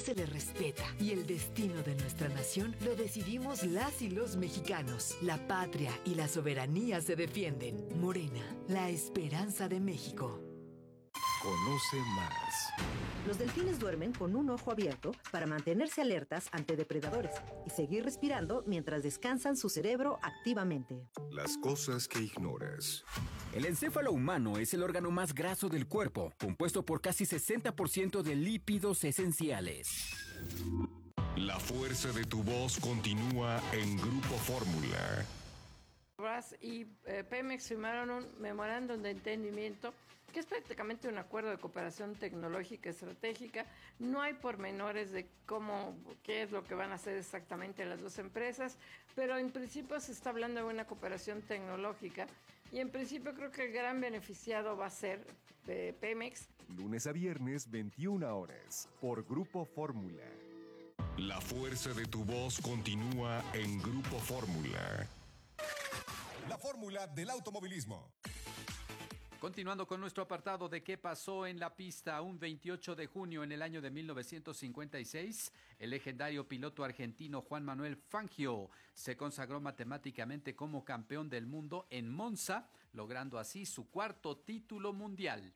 se le respeta y el destino de nuestra nación lo decidimos las y los mexicanos. La patria y la soberanía se defienden. Morena, la esperanza de México. Conoce más. Los delfines duermen con un ojo abierto para mantenerse alertas ante depredadores y seguir respirando mientras descansan su cerebro activamente. Las cosas que ignoras. El encéfalo humano es el órgano más graso del cuerpo, compuesto por casi 60% de lípidos esenciales. La fuerza de tu voz continúa en Grupo Fórmula. Petrobras y Pemex firmaron un memorándum de entendimiento que es prácticamente un acuerdo de cooperación tecnológica estratégica. No hay pormenores de qué es lo que van a hacer exactamente las dos empresas, pero en principio se está hablando de una cooperación tecnológica y en principio creo que el gran beneficiado va a ser Pemex. Lunes a viernes, 21 horas, por Grupo Fórmula. La fuerza de tu voz continúa en Grupo Fórmula. La fórmula del automovilismo. Continuando con nuestro apartado de qué pasó en la pista, un 28 de junio en el año de 1956, el legendario piloto argentino Juan Manuel Fangio se consagró matemáticamente como campeón del mundo en Monza, logrando así su cuarto título mundial.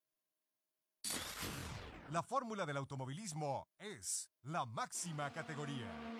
La fórmula del automovilismo es la máxima categoría.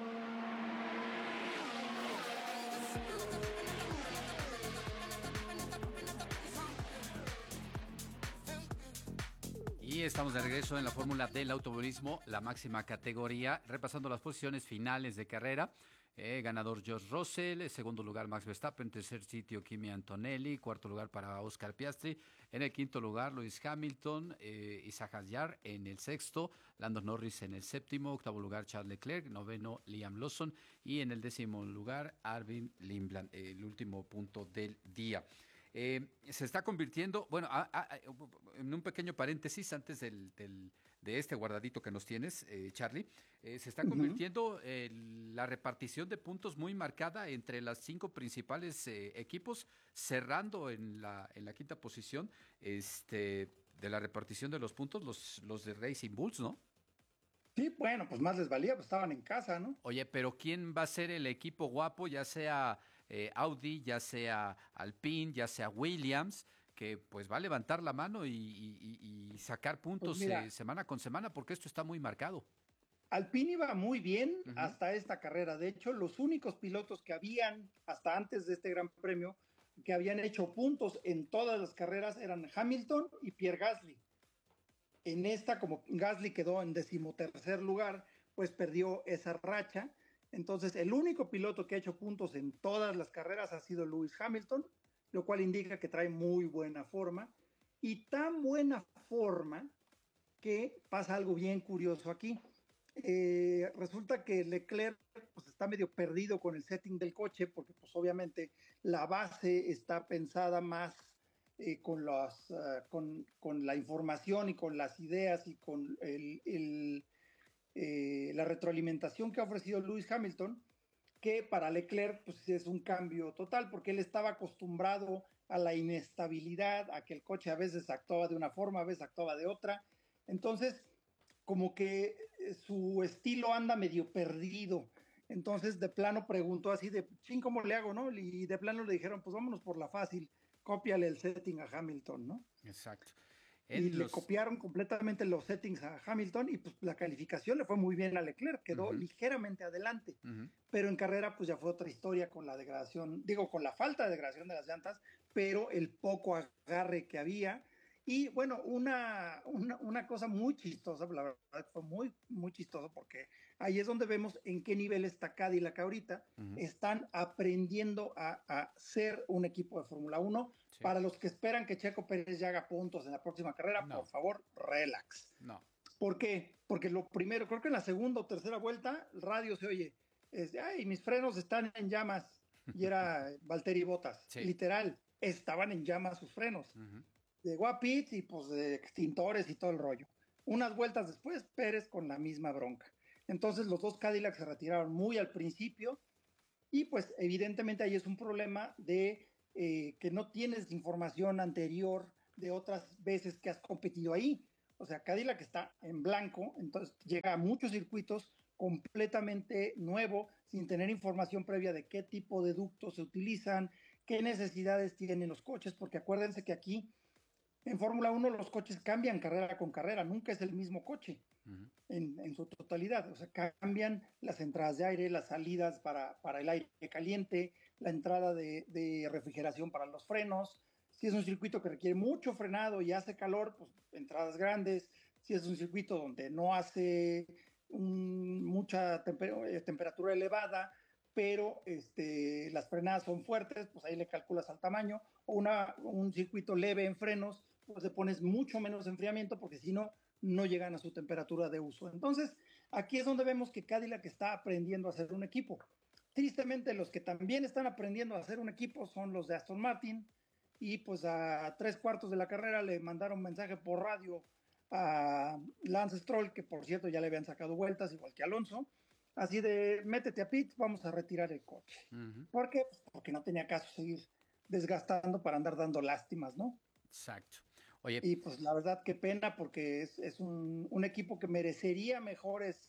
Y estamos de regreso en la fórmula del automovilismo, la máxima categoría, repasando las posiciones finales de carrera. Ganador George Russell, segundo lugar Max Verstappen, tercer sitio Kimi Antonelli, cuarto lugar para Oscar Piastri, en el quinto lugar Lewis Hamilton, Isaac Hadjar en el sexto, Lando Norris en el séptimo, octavo lugar Charles Leclerc, noveno Liam Lawson y en el décimo lugar Arvin Lindblad, el último punto del día. Se está convirtiendo, bueno, en un pequeño paréntesis antes de este guardadito que nos tienes, Charlie, se está convirtiendo la repartición de puntos muy marcada entre las 5 principales equipos, cerrando en la quinta posición de la repartición de los puntos, los de Racing Bulls, ¿no? Sí, bueno, pues más les valía, pues estaban en casa, ¿no? Oye, pero ¿quién va a ser el equipo guapo, ya sea Audi, ya sea Alpine, ya sea Williams, que pues va a levantar la mano y sacar puntos pues mira, semana con semana, porque esto está muy marcado? Alpine iba muy bien hasta esta carrera. De hecho, los únicos pilotos que habían, hasta antes de este Gran Premio, que habían hecho puntos en todas las carreras eran Hamilton y Pierre Gasly. En esta, como Gasly quedó en 13º lugar, pues perdió esa racha. Entonces, el único piloto que ha hecho puntos en todas las carreras ha sido Lewis Hamilton, lo cual indica que trae muy buena forma. Y tan buena forma que pasa algo bien curioso aquí. Resulta que Leclerc pues, está medio perdido con el setting del coche, porque pues obviamente la base está pensada más con la información y con las ideas y con la retroalimentación que ha ofrecido Lewis Hamilton, que para Leclerc pues, es un cambio total, porque él estaba acostumbrado a la inestabilidad, a que el coche a veces actuaba de una forma, a veces actuaba de otra. Entonces, como que su estilo anda medio perdido. Entonces, de plano preguntó así de, ¿cómo le hago, no? Y de plano le dijeron, pues vámonos por la fácil, cópiale el setting a Hamilton, ¿no? Exacto. Le copiaron completamente los settings a Hamilton y pues la calificación le fue muy bien a Leclerc, quedó ligeramente adelante, pero en carrera pues ya fue otra historia con la degradación, con la falta de degradación de las llantas, pero el poco agarre que había. Y bueno, una cosa muy chistosa, la verdad fue muy, muy chistoso, porque ahí es donde vemos en qué nivel está Cadillac ahorita. Están aprendiendo a ser un equipo de Fórmula 1. Sí. Para los que esperan que Checo Pérez ya haga puntos en la próxima carrera, por favor, relax. No. ¿Por qué? Porque lo primero, creo que en la segunda o tercera vuelta, el radio se oye, ay, mis frenos están en llamas, y era Valtteri Bottas, sí. Literal, estaban en llamas sus frenos. Llegó a pits y pues de extintores y todo el rollo. Unas vueltas después, Pérez con la misma bronca. Entonces los dos Cadillacs se retiraron muy al principio y pues evidentemente ahí es un problema de que no tienes información anterior de otras veces que has competido ahí. O sea, Cadillac está en blanco, entonces llega a muchos circuitos completamente nuevo, sin tener información previa de qué tipo de ductos se utilizan, qué necesidades tienen los coches, porque acuérdense que aquí en Fórmula 1 los coches cambian carrera con carrera, nunca es el mismo coche en su totalidad. O sea, cambian las entradas de aire, las salidas para el aire caliente, la entrada de refrigeración para los frenos. Si es un circuito que requiere mucho frenado y hace calor, pues entradas grandes. Si es un circuito donde no hace mucha temperatura elevada, pero las frenadas son fuertes, pues ahí le calculas al tamaño. O un circuito leve en frenos, pues le pones mucho menos enfriamiento, porque si no, no llegan a su temperatura de uso. Entonces, aquí es donde vemos que Cadillac está aprendiendo a hacer un equipo. Tristemente, los que también están aprendiendo a hacer un equipo son los de Aston Martin, y pues a 3/4 de la carrera le mandaron mensaje por radio a Lance Stroll, que por cierto ya le habían sacado vueltas, igual que Alonso, así de, métete a pit, vamos a retirar el coche. ¿Por qué? Pues porque no tenía caso seguir desgastando para andar dando lástimas, ¿no? Exacto. Oye, y pues la verdad, qué pena, porque es un equipo que merecería mejores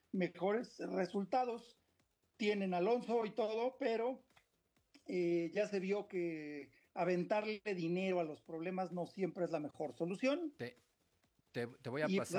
resultados. Tienen Alonso y todo, pero ya se vio que aventarle dinero a los problemas no siempre es la mejor solución. Te voy a pasar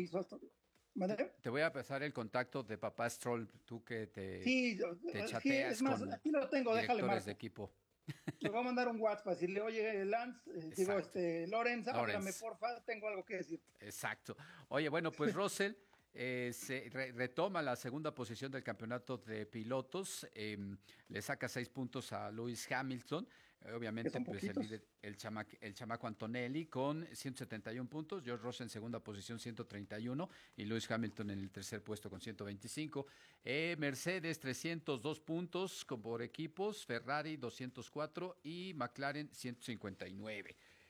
te voy a pasar el contacto de papá Stroll, tú que te chateas es más, con aquí lo tengo, déjale directores marco de equipo. Le voy a mandar un WhatsApp para decirle, oye, Lance, Lorenz, háblame, porfa, tengo algo que decir. Exacto. Oye, bueno, pues Russell se retoma la segunda posición del campeonato de pilotos, le saca 6 puntos a Lewis Hamilton. Obviamente, pues el líder, el chamaco Antonelli con 171 puntos, George Russell en segunda posición 131 y Lewis Hamilton en el tercer puesto con 125. Mercedes 302 puntos por equipos, Ferrari 204 y McLaren 159.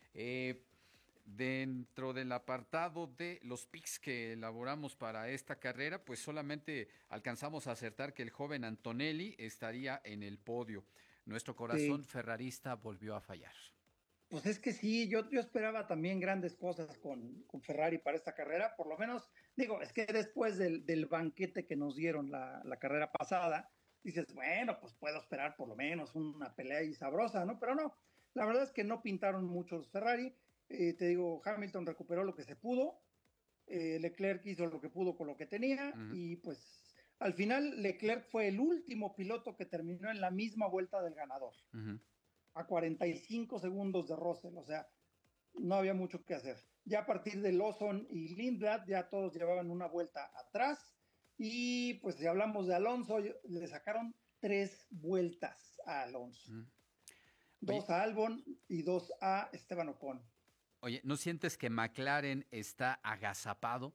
Dentro del apartado de los picks que elaboramos para esta carrera, pues solamente alcanzamos a acertar que el joven Antonelli estaría en el podio. Nuestro corazón ferrarista volvió a fallar. Pues es que sí, yo esperaba también grandes cosas con Ferrari para esta carrera, por lo menos, digo, es que después del banquete que nos dieron la carrera pasada, dices, bueno, pues puedo esperar por lo menos una pelea ahí sabrosa, ¿no? Pero no, la verdad es que no pintaron mucho los Ferrari. Te digo, Hamilton recuperó lo que se pudo, Leclerc hizo lo que pudo con lo que tenía, y pues al final Leclerc fue el último piloto que terminó en la misma vuelta del ganador, a 45 segundos de Russell, o sea, no había mucho que hacer. Ya a partir de Lawson y Lindblad, ya todos llevaban una vuelta atrás, y pues si hablamos de Alonso, le sacaron 3 vueltas a Alonso. 2 a Albon y 2 a Esteban Ocon. Oye, ¿no sientes que McLaren está agazapado?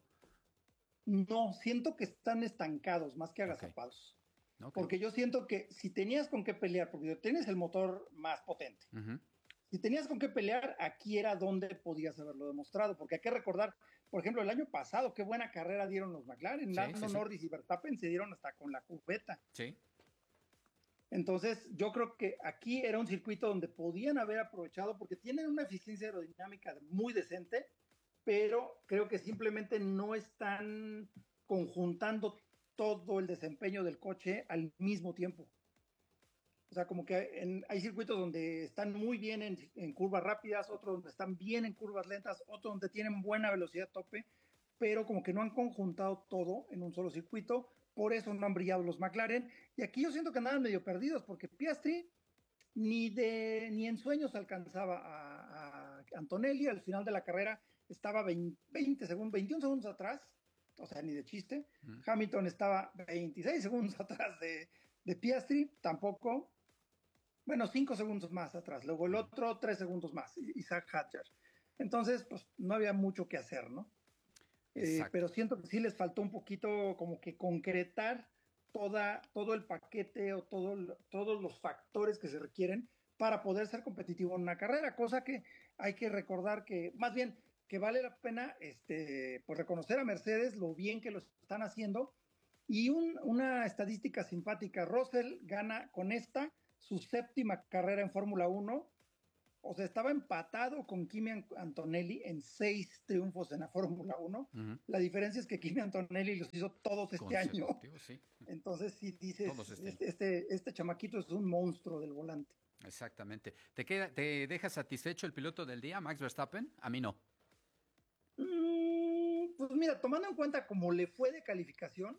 No, siento que están estancados más que agazapados. Okay. Porque yo siento que si tenías con qué pelear, porque tienes el motor más potente, si tenías con qué pelear, aquí era donde podías haberlo demostrado, porque hay que recordar, por ejemplo, el año pasado, qué buena carrera dieron los McLaren, Lando Norris y Verstappen se dieron hasta con la cubeta. Sí. Entonces, yo creo que aquí era un circuito donde podían haber aprovechado, porque tienen una eficiencia aerodinámica muy decente, pero creo que simplemente no están conjuntando todo el desempeño del coche al mismo tiempo. O sea, como que hay circuitos donde están muy bien en curvas rápidas, otros donde están bien en curvas lentas, otros donde tienen buena velocidad tope, pero como que no han conjuntado todo en un solo circuito. Por eso no han brillado los McLaren. Y aquí yo siento que andaban medio perdidos, porque Piastri ni en sueños alcanzaba a Antonelli. Al final de la carrera estaba 21 segundos atrás, o sea, ni de chiste. Hamilton estaba 26 segundos atrás de Piastri, tampoco. Bueno, 5 segundos más atrás. Luego el otro 3 segundos más, Isaac Hadjar. Entonces, pues no había mucho que hacer, ¿no? Pero siento que sí les faltó un poquito como que concretar todo el paquete o todos los factores que se requieren para poder ser competitivo en una carrera, cosa que hay que recordar que, más bien, que vale la pena pues reconocer a Mercedes lo bien que lo están haciendo. Y una estadística simpática, Russell gana con esta su 7ª carrera en Fórmula 1 O sea, estaba empatado con Kimi Antonelli en 6 triunfos en la Fórmula 1. La diferencia es que Kimi Antonelli los hizo todos este año. Sí. Entonces, sí dices, este chamaquito es un monstruo del volante. Exactamente. ¿Te deja satisfecho el piloto del día, Max Verstappen? A mí no. Pues mira, tomando en cuenta cómo le fue de calificación,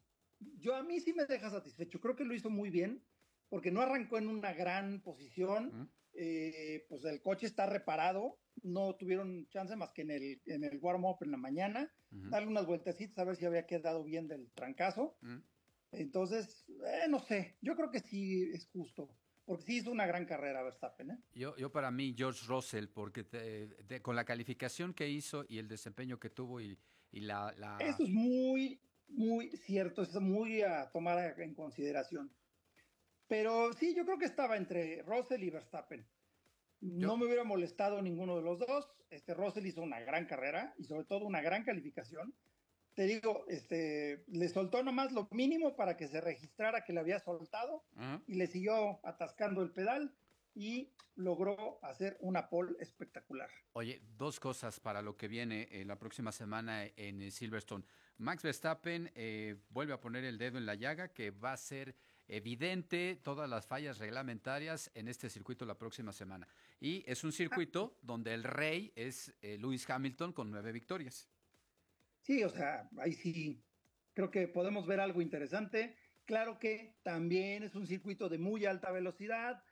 a mí sí me deja satisfecho. Creo que lo hizo muy bien, porque no arrancó en una gran posición. Pues el coche está reparado, no tuvieron chance más que en el warm-up en la mañana, darle unas vueltecitas a ver si había quedado bien del trancazo. Entonces, no sé, yo creo que sí es justo, porque sí hizo una gran carrera Verstappen. Yo para mí, George Russell, porque con la calificación que hizo y el desempeño que tuvo y la... Eso es muy, muy cierto, es muy a tomar en consideración. Pero sí, yo creo que estaba entre Russell y Verstappen. No me hubiera molestado ninguno de los dos. Russell hizo una gran carrera y sobre todo una gran calificación. Te digo, le soltó nomás lo mínimo para que se registrara que le había soltado y le siguió atascando el pedal y logró hacer una pole espectacular. Oye, 2 cosas para lo que viene la próxima semana en Silverstone. Max Verstappen vuelve a poner el dedo en la llaga, que va a ser evidente todas las fallas reglamentarias en este circuito la próxima semana. Y es un circuito donde el rey es Lewis Hamilton con 9 victorias. Sí, o sea, ahí sí creo que podemos ver algo interesante. Claro que también es un circuito de muy alta velocidad.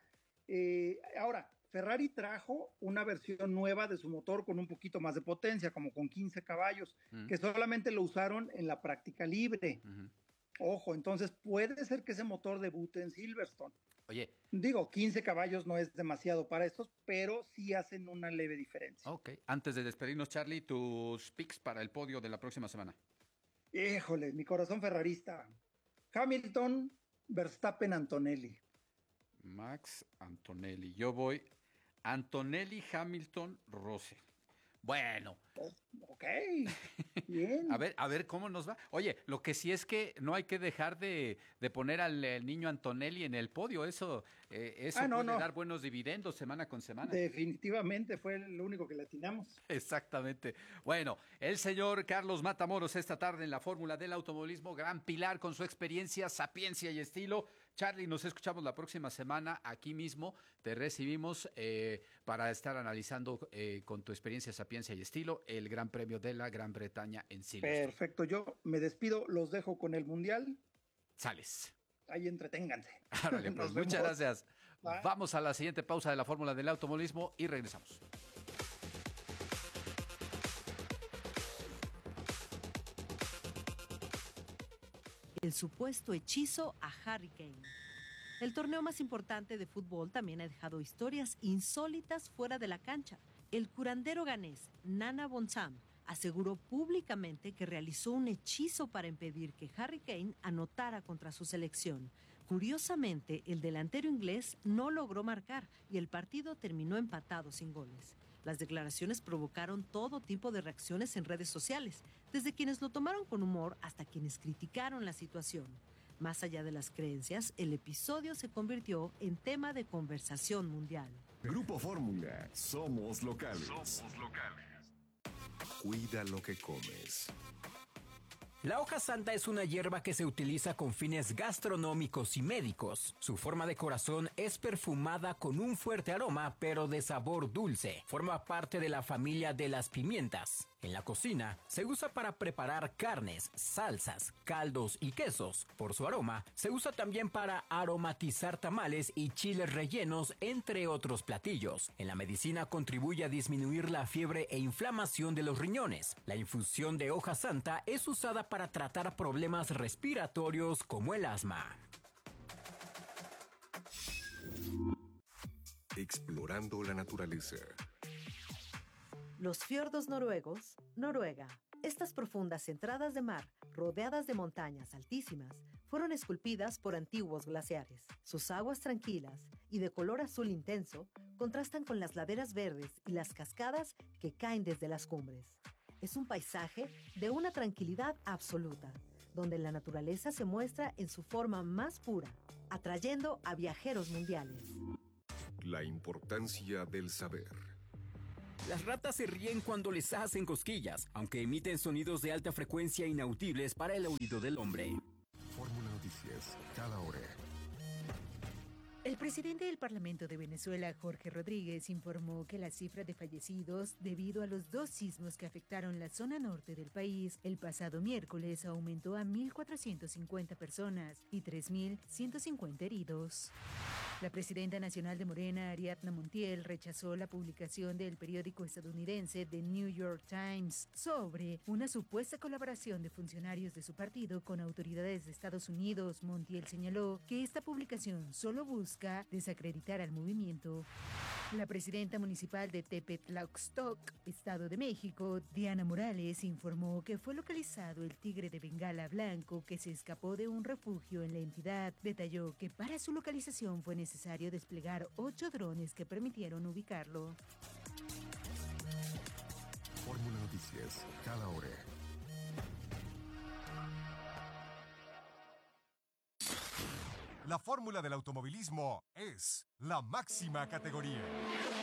Ahora, Ferrari trajo una versión nueva de su motor con un poquito más de potencia, como con 15 caballos, que solamente lo usaron en la práctica libre. Ojo, entonces puede ser que ese motor debute en Silverstone. Oye. Digo, 15 caballos no es demasiado para estos, pero sí hacen una leve diferencia. Ok. Antes de despedirnos, Charlie, tus picks para el podio de la próxima semana. Híjole, mi corazón ferrarista. Hamilton, Verstappen, Antonelli. Max, Antonelli. Yo voy Antonelli, Hamilton, Russell. Bueno. Ok, bien. A ver cómo nos va. Oye, lo que sí es que no hay que dejar de poner al niño Antonelli en el podio. Eso puede dar buenos dividendos semana con semana. Definitivamente fue el único que le atinamos. Exactamente. Bueno, el señor Carlos Matamoros esta tarde en la Fórmula del Automovilismo, gran pilar con su experiencia, sapiencia y estilo. Charlie, nos escuchamos la próxima semana aquí mismo. Te recibimos para estar analizando con tu experiencia, sapiencia y estilo el Gran Premio de la Gran Bretaña en Silverstone. Perfecto, yo me despido, los dejo con el Mundial. Sales. Ahí entreténganse. Árale, pues, muchas gracias. Bye. Vamos a la siguiente pausa de la Fórmula del Automovilismo y regresamos. El supuesto hechizo a Harry Kane. El torneo más importante de fútbol también ha dejado historias insólitas fuera de la cancha. El curandero ganés Nana Bonzam aseguró públicamente que realizó un hechizo para impedir que Harry Kane anotara contra su selección. Curiosamente, el delantero inglés no logró marcar y el partido terminó empatado sin goles. Las declaraciones provocaron todo tipo de reacciones en redes sociales, desde quienes lo tomaron con humor hasta quienes criticaron la situación. Más allá de las creencias, el episodio se convirtió en tema de conversación mundial. Grupo Fórmula, somos locales. Somos locales. Cuida lo que comes. La hoja santa es una hierba que se utiliza con fines gastronómicos y médicos. Su forma de corazón es perfumada con un fuerte aroma, pero de sabor dulce. Forma parte de la familia de las pimientas. En la cocina, se usa para preparar carnes, salsas, caldos y quesos. Por su aroma, se usa también para aromatizar tamales y chiles rellenos, entre otros platillos. En la medicina contribuye a disminuir la fiebre e inflamación de los riñones. La infusión de hoja santa es usada para tratar problemas respiratorios como el asma. Explorando la naturaleza. Los fiordos noruegos, Noruega. Estas profundas entradas de mar, rodeadas de montañas altísimas, fueron esculpidas por antiguos glaciares. Sus aguas tranquilas y de color azul intenso contrastan con las laderas verdes y las cascadas que caen desde las cumbres. Es un paisaje de una tranquilidad absoluta, donde la naturaleza se muestra en su forma más pura, atrayendo a viajeros mundiales. La importancia del saber. Las ratas se ríen cuando les hacen cosquillas, aunque emiten sonidos de alta frecuencia inaudibles para el oído del hombre. Fórmula Noticias, cada hora. El presidente del Parlamento de Venezuela, Jorge Rodríguez, informó que la cifra de fallecidos debido a los 2 sismos que afectaron la zona norte del país el pasado miércoles aumentó a 1.450 personas y 3.150 heridos. La presidenta nacional de Morena, Ariadna Montiel, rechazó la publicación del periódico estadounidense The New York Times sobre una supuesta colaboración de funcionarios de su partido con autoridades de Estados Unidos. Montiel señaló que esta publicación solo busca desacreditar al movimiento. La presidenta municipal de Tepetlaxtoc, Estado de México, Diana Morales, informó que fue localizado el tigre de Bengala blanco que se escapó de un refugio en la entidad. Detalló que para su localización fue necesario desplegar 8 drones que permitieron ubicarlo. Fórmula Noticias, cada hora. La fórmula del automovilismo es la máxima categoría.